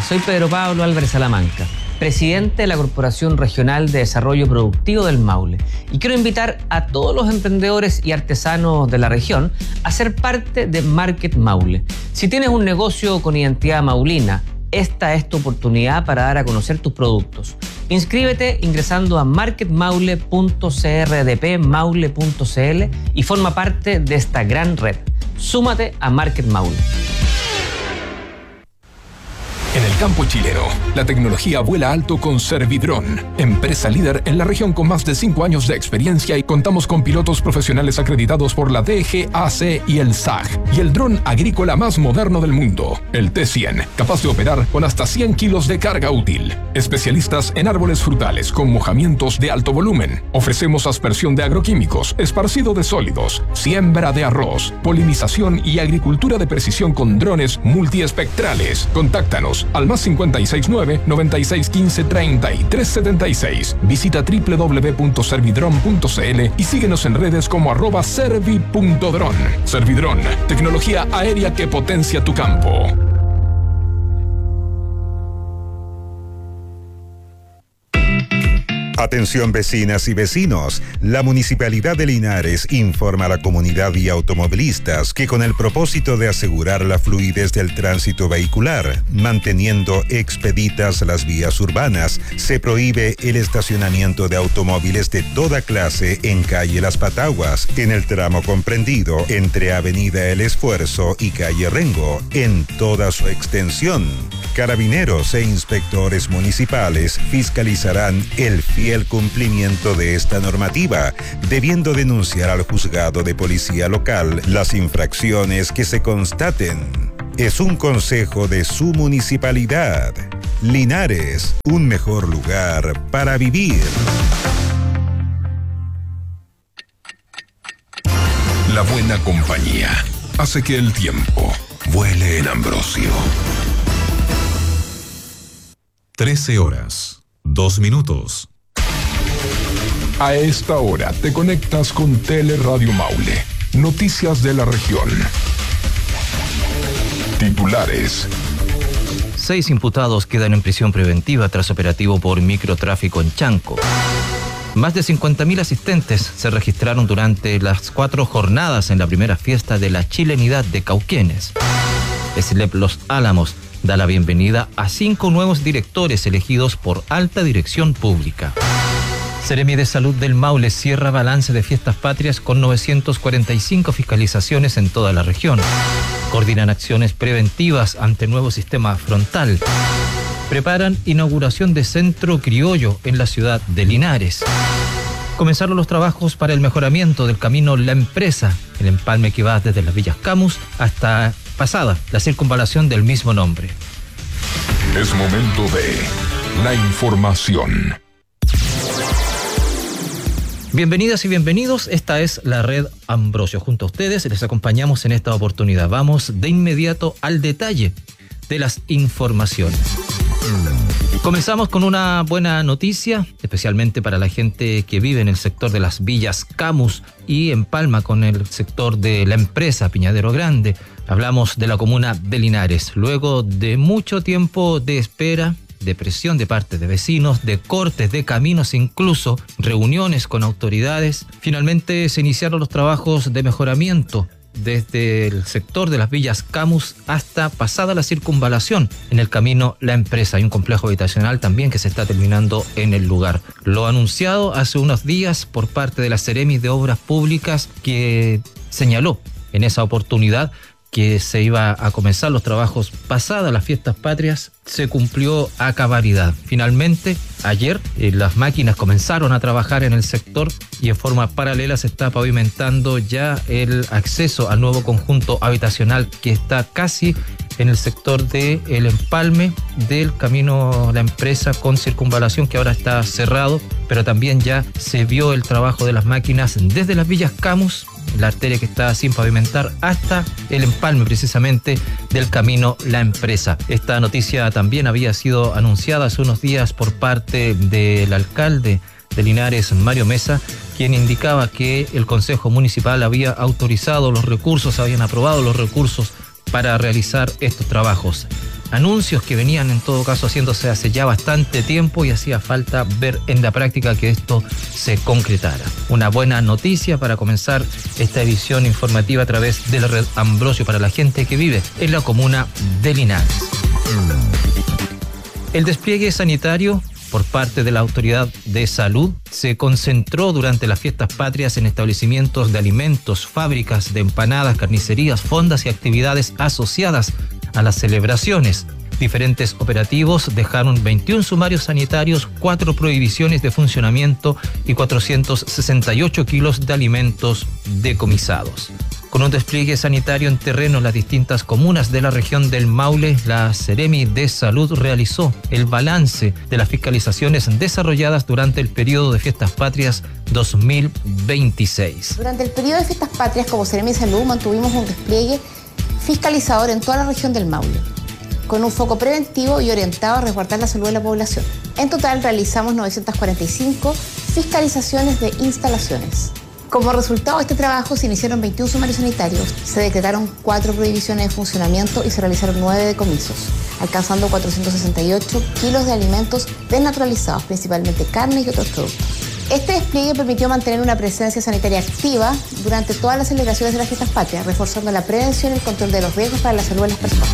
Soy Pedro Pablo Álvarez Salamanca, presidente de la Corporación Regional de Desarrollo Productivo del Maule, y quiero invitar a todos los emprendedores y artesanos de la región a ser parte de Market Maule. Si tienes un negocio con identidad maulina, esta es tu oportunidad para dar a conocer tus productos. Inscríbete ingresando a marketmaule.crdpmaule.cl y forma parte de esta gran red. Súmate a Market Maule. En el campo chileno, la tecnología vuela alto con Servidrón, empresa líder en la región con más de 5 años de experiencia, y contamos con pilotos profesionales acreditados por la DGAC y el SAG, y el dron agrícola más moderno del mundo, el T100, capaz de operar con hasta 100 kilos de carga útil. Especialistas en árboles frutales con mojamientos de alto volumen. Ofrecemos aspersión de agroquímicos, esparcido de sólidos, siembra de arroz, polinización y agricultura de precisión con drones multiespectrales. Contáctanos al más 569-9615-3376. Visita www.servidron.cl y síguenos en redes como @servi.dron. Servidrón, tecnología aérea que potencia tu campo. Atención vecinas y vecinos, la Municipalidad de Linares informa a la comunidad y automovilistas que con el propósito de asegurar la fluidez del tránsito vehicular, manteniendo expeditas las vías urbanas, se prohíbe el estacionamiento de automóviles de toda clase en calle Las Pataguas, en el tramo comprendido entre Avenida El Esfuerzo y calle Rengo, en toda su extensión. Carabineros e inspectores municipales fiscalizarán el fiel cumplimiento de esta normativa, debiendo denunciar al juzgado de policía local las infracciones que se constaten. Es un consejo de su municipalidad. Linares, un mejor lugar para vivir. La buena compañía hace que el tiempo vuele en Ambrosio. 13 horas, 2 minutos. A esta hora te conectas con Teleradio Maule. Noticias de la región. Titulares. 6 imputados quedan en prisión preventiva tras operativo por microtráfico en Chanco. Más de 50.000 asistentes se registraron durante las 4 jornadas en la primera fiesta de la chilenidad de Cauquenes. SLEP Los Álamos da la bienvenida a 5 nuevos directores elegidos por alta dirección pública. Seremi de Salud del Maule cierra balance de fiestas patrias con 945 fiscalizaciones en toda la región. Coordinan acciones preventivas ante nuevo sistema frontal. Preparan inauguración de centro criollo en la ciudad de Linares. Comenzaron los trabajos para el mejoramiento del camino La Empresa, el empalme que va desde las Villas Camus hasta pasada la circunvalación del mismo nombre. Es momento de la información. Bienvenidas y bienvenidos, esta es la red Ambrosio. Junto a ustedes les acompañamos en esta oportunidad. Vamos de inmediato al detalle de las informaciones. Comenzamos con una buena noticia, especialmente para la gente que vive en el sector de las Villas Camus y en Palma con el sector de La Empresa, Piñadero Grande. Hablamos de la comuna de Linares. Luego de mucho tiempo de espera, de presión de parte de vecinos, de cortes de caminos, incluso reuniones con autoridades, finalmente se iniciaron los trabajos de mejoramiento desde el sector de las Villas Camus hasta pasada la circunvalación en el camino La Empresa. Hay un complejo habitacional también que se está terminando en el lugar. Lo anunciado hace unos días por parte de la Seremi de Obras Públicas, que señaló en esa oportunidad que se iba a comenzar los trabajos pasadas las fiestas patrias, se cumplió a cabalidad. Finalmente, ayer las máquinas comenzaron a trabajar en el sector y en forma paralela se está pavimentando ya el acceso al nuevo conjunto habitacional que está casi en el sector del empalme del camino La Empresa con circunvalación, que ahora está cerrado, pero también ya se vio el trabajo de las máquinas desde las Villas Camus, la arteria que está sin pavimentar, hasta el empalme precisamente del camino La Empresa. Esta noticia también había sido anunciada hace unos días por parte del alcalde de Linares, Mario Mesa, quien indicaba que el Consejo Municipal había autorizado los recursos, habían aprobado los recursos para realizar estos trabajos. anuncios que venían en todo caso haciéndose hace ya bastante tiempo y hacía falta ver en la práctica que esto se concretara. Una buena noticia para comenzar esta edición informativa a través de la red Ambrosio para la gente que vive en la comuna de Linares. El despliegue sanitario por parte de la Autoridad de Salud se concentró durante las fiestas patrias en establecimientos de alimentos, fábricas de empanadas, carnicerías, fondas y actividades asociadas a las celebraciones. Diferentes operativos dejaron 21 sumarios sanitarios, 4 prohibiciones de funcionamiento y 468 kilos de alimentos decomisados. Con un despliegue sanitario en terreno en las distintas comunas de la región del Maule, la Seremi de Salud realizó el balance de las fiscalizaciones desarrolladas durante el periodo de Fiestas Patrias 2026. Durante el periodo de Fiestas Patrias, como Seremi de Salud, mantuvimos un despliegue fiscalizador en toda la región del Maule, con un foco preventivo y orientado a resguardar la salud de la población. En total realizamos 945 fiscalizaciones de instalaciones. Como resultado de este trabajo se iniciaron 21 sumarios sanitarios, se decretaron 4 prohibiciones de funcionamiento y se realizaron 9 decomisos, alcanzando 468 kilos de alimentos desnaturalizados, principalmente carne y otros productos. Este despliegue permitió mantener una presencia sanitaria activa durante todas las celebraciones de las fiestas patrias, reforzando la prevención y el control de los riesgos para la salud de las personas.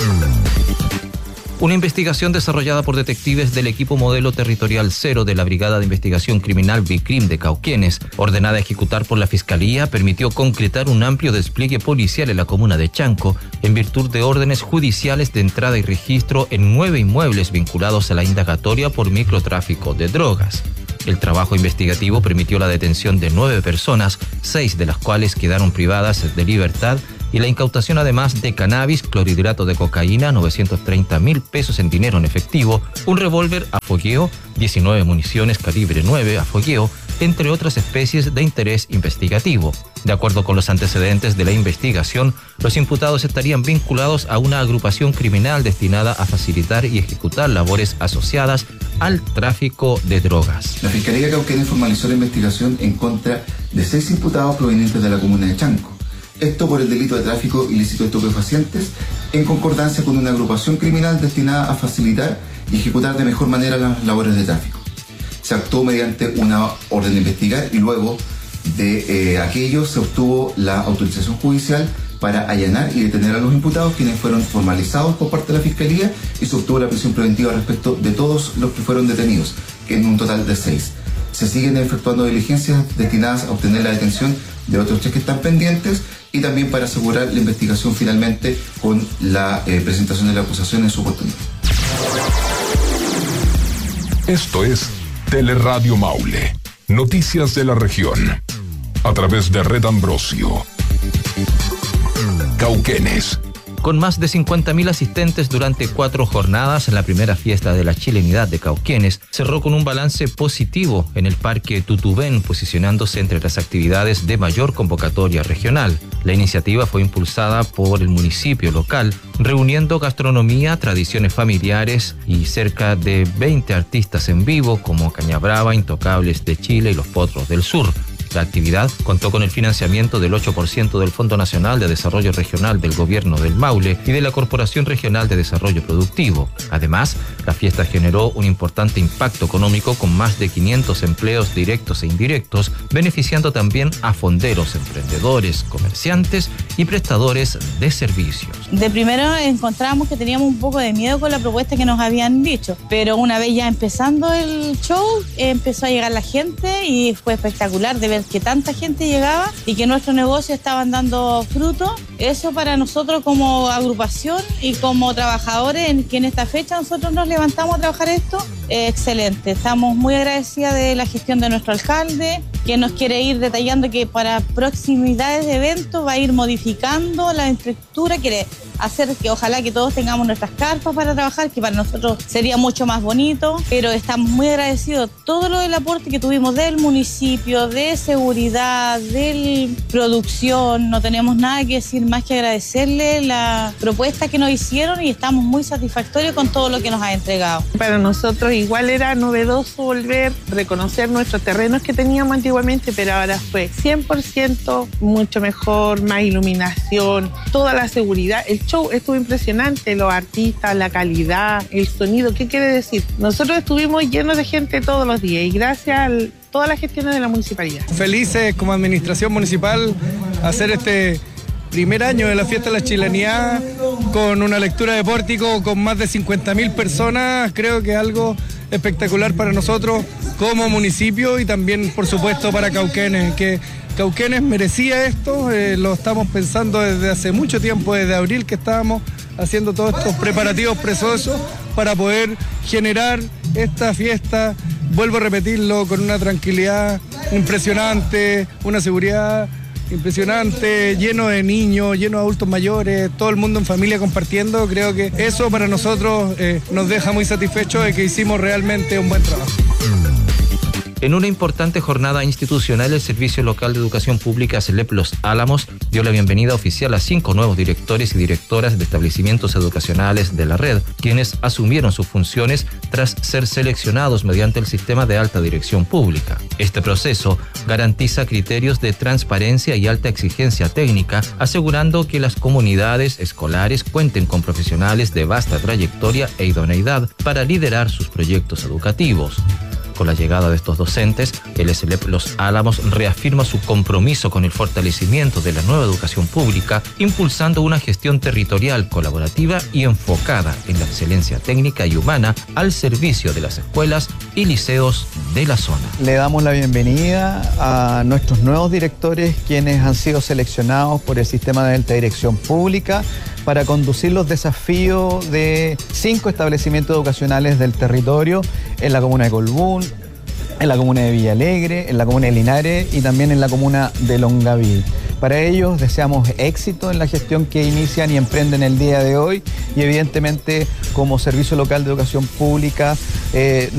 Una investigación desarrollada por detectives del equipo modelo territorial 0 de la Brigada de Investigación Criminal BICRIM de Cauquenes, ordenada a ejecutar por la Fiscalía, permitió concretar un amplio despliegue policial en la comuna de Chanco, en virtud de órdenes judiciales de entrada y registro en 9 inmuebles vinculados a la indagatoria por microtráfico de drogas. El trabajo investigativo permitió la detención de 9 personas, 6 de las cuales quedaron privadas de libertad, y la incautación además de cannabis, clorhidrato de cocaína, 930.000 pesos en dinero en efectivo, un revólver a fogueo, 19 municiones calibre 9 a fogueo, entre otras especies de interés investigativo. De acuerdo con los antecedentes de la investigación, los imputados estarían vinculados a una agrupación criminal destinada a facilitar y ejecutar labores asociadas al tráfico de drogas. La Fiscalía de Cauquenes formalizó la investigación en contra de 6 imputados provenientes de la comuna de Chanco. Esto por el delito de tráfico ilícito de estupefacientes, en concordancia con una agrupación criminal destinada a facilitar y ejecutar de mejor manera las labores de tráfico. Se actuó mediante una orden de investigar y luego de aquello se obtuvo la autorización judicial para allanar y detener a los imputados, quienes fueron formalizados por parte de la Fiscalía, y se obtuvo la prisión preventiva respecto de todos los que fueron detenidos, que en un total de 6. Se siguen efectuando diligencias destinadas a obtener la detención de otros 3 que están pendientes y también para asegurar la investigación finalmente con la presentación de la acusación en su oportunidad. Esto es Teleradio Maule, noticias de la región, a través de Red Ambrosio. Cauquenes. Con más de 50.000 asistentes durante 4 jornadas, la primera fiesta de la chilenidad de Cauquenes cerró con un balance positivo en el Parque Tutubén, posicionándose entre las actividades de mayor convocatoria regional. La iniciativa fue impulsada por el municipio local, reuniendo gastronomía, tradiciones familiares y cerca de 20 artistas en vivo como Cañabrava, Intocables de Chile y Los Potros del Sur. La actividad contó con el financiamiento del 8% del Fondo Nacional de Desarrollo Regional del Gobierno del Maule y de la Corporación Regional de Desarrollo Productivo. Además, la fiesta generó un importante impacto económico con más de 500 empleos directos e indirectos, beneficiando también a fonderos, emprendedores, comerciantes y prestadores de servicios. De primero encontramos que teníamos un poco de miedo con la propuesta que nos habían dicho, pero una vez ya empezando el show, empezó a llegar la gente y fue espectacular de ver que tanta gente llegaba y que nuestros negocios estaban dando fruto. Eso para nosotros como agrupación y como trabajadores, en que en esta fecha nosotros nos levantamos a trabajar esto, excelente. Estamos muy agradecidas de la gestión de nuestro alcalde, que nos quiere ir detallando que para proximidades de eventos va a ir modificando la estructura, quiere hacer que ojalá que todos tengamos nuestras carpas para trabajar, que para nosotros sería mucho más bonito, pero estamos muy agradecidos todo lo del aporte que tuvimos del municipio, de seguridad, de producción. No tenemos nada que decir más que agradecerle la propuesta que nos hicieron y estamos muy satisfactorios con todo lo que nos ha entregado. Para nosotros igual era novedoso volver a reconocer nuestros terrenos que teníamos antiguamente, pero ahora fue 100% mucho mejor, más iluminación, toda la seguridad. El show estuvo impresionante, los artistas, la calidad, el sonido. ¿Qué quiere decir? Nosotros estuvimos llenos de gente todos los días y gracias a todas las gestiones de la municipalidad. Felices como administración municipal hacer este primer año de la fiesta de la chilenidad con una lectura de pórtico con más de 50.000 personas. Creo que es algo espectacular para nosotros como municipio y también, por supuesto, para Cauquenes, que Cauquenes merecía esto. Lo estamos pensando desde hace mucho tiempo, desde abril que estábamos haciendo todos estos preparativos preciosos para poder generar esta fiesta, vuelvo a repetirlo, con una tranquilidad impresionante, una seguridad impresionante, lleno de niños, lleno de adultos mayores, todo el mundo en familia compartiendo. Creo que eso para nosotros nos deja muy satisfechos de que hicimos realmente un buen trabajo. En una importante jornada institucional, el Servicio Local de Educación Pública, SELEP Los Álamos, dio la bienvenida oficial a 5 nuevos directores y directoras de establecimientos educacionales de la red, quienes asumieron sus funciones tras ser seleccionados mediante el sistema de alta dirección pública. Este proceso garantiza criterios de transparencia y alta exigencia técnica, asegurando que las comunidades escolares cuenten con profesionales de vasta trayectoria e idoneidad para liderar sus proyectos educativos. Con la llegada de estos docentes, el SELEP Los Álamos reafirma su compromiso con el fortalecimiento de la nueva educación pública, impulsando una gestión territorial colaborativa y enfocada en la excelencia técnica y humana al servicio de las escuelas y liceos de la zona. Le damos la bienvenida a nuestros nuevos directores, quienes han sido seleccionados por el sistema de alta dirección pública para conducir los desafíos de 5 establecimientos educacionales del territorio en la comuna de Colbún, en la comuna de Villalegre, en la comuna de Linares y también en la comuna de Longaví. Para ellos deseamos éxito en la gestión que inician y emprenden el día de hoy y evidentemente como Servicio Local de Educación Pública